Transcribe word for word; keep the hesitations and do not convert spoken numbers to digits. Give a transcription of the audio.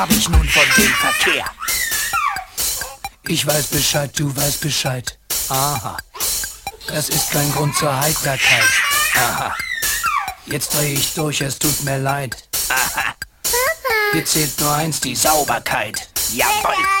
hab ich nun von dem Verkehr. Ich weiß Bescheid, du weißt Bescheid. Aha. Das ist kein Grund zur Heiterkeit. Aha. Jetzt dreh ich durch, es tut mir leid. Aha. Hier zählt nur eins, die Sauberkeit. Jawohl.